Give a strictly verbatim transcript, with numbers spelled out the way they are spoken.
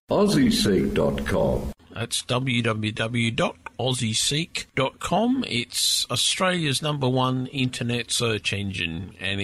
Aussie Seek dot com. That's w w w dot aussie seek dot com. It's Australia's number one internet search engine, and